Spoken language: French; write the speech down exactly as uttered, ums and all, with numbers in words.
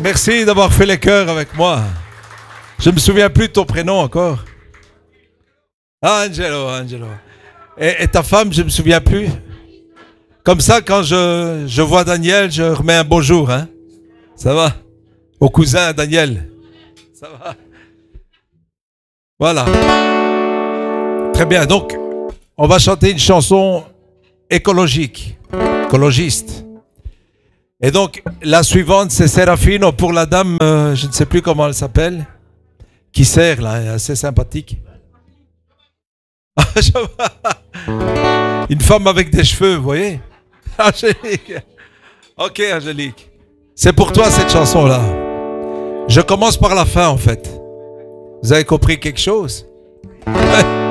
Merci d'avoir fait les cœurs avec moi. Je me souviens plus de ton prénom encore. Ah, Angelo, Angelo. Et, et ta femme, je me souviens plus. Comme ça, quand je, je vois Daniel, je remets un bonjour. Hein? Ça va? Au cousin Daniel. Ça va? Voilà. Très bien. Donc, on va chanter une chanson écologique, écologiste. Et donc, la suivante, c'est Serafino pour la dame, euh, je ne sais plus comment elle s'appelle, qui sert là, elle est assez sympathique. Une femme avec des cheveux, vous voyez? Angélique. Ok, Angélique. C'est pour toi cette chanson-là. Je commence par la fin, en fait. Vous avez compris quelque chose? Ouais.